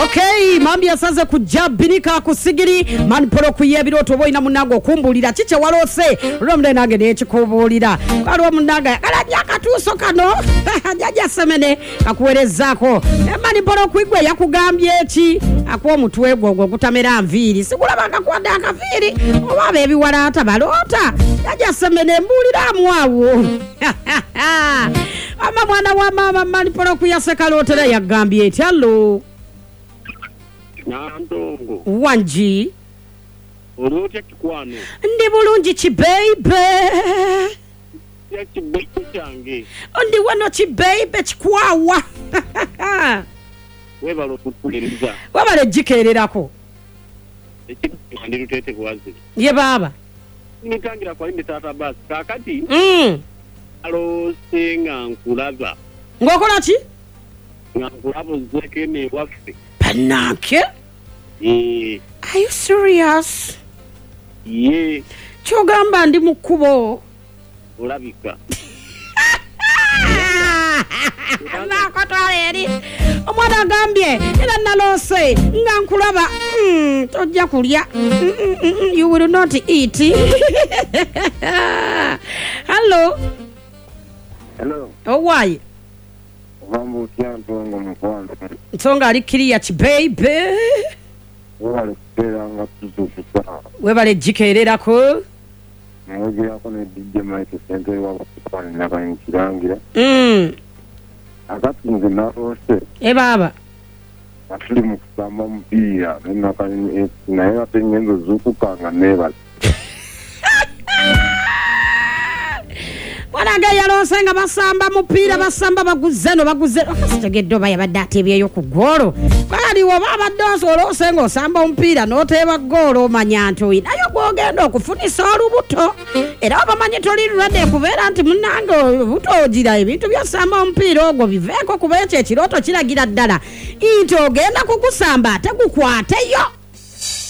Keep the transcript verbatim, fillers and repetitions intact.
Okay, mambi asaze kujja binika kusigiri manipolo kuyebiro toboina munago kumbulira chiche walose romde nage ne chikobulira kalwa munaga kalanya katuso kano jaja semene kakuwerezako manipolo kuigwe yakugambye echi akwo mutwego gwo kutamera mviri sigulaba kakwanda akaviri obabe ebiwala atabalota jaja semene mbulira mwawo ama mwana wa mama manipolo kuyaseka lotera yagambye eti allo Nandongo wanji Orote kikwano ndi bulungi chibeibe ya chibeibe change ndi wano chibeibe chikwawa webalo kutuliriza wabale jikererako ekintu ndirutete kwazi ye baba nitangira kwa inde tata basi kakati mm alo senga nkulaba ngokola chi nkulabo zeke ne wafe panake eh are you serious ye chogamba ndi mukubo olabika na kotwaleri omwana gambye era nalose nga nkulaba mm tojja kulya mm, mm, mm, you will not eat hello hello oh why Vambo kyantongo mkwanda nsonga ali kiriya chibeibe wale kupera nga tuzukusa webale jikererako mwoje yako ne D J Mike Center wako kupani naka nkirangira mm akati nze narose e baba atuli mukusamba mpira naka naye ate ngenzo zukukanga neba wanaga yalosenga basamba mupira basamba baguzeno baguzeno akasitegeddo baya badate byeyo ku golo kali wo baba doso losenga osamba umupira noteba golo manyanto inayo gwogenda okufunisa olubuto era bamanyi toli rwade kubera nti munango butojira ebintu byasamba umupira ogwo biveko kubeche kiroto kiragira ddala into ogenda kukusamba tegukwateyo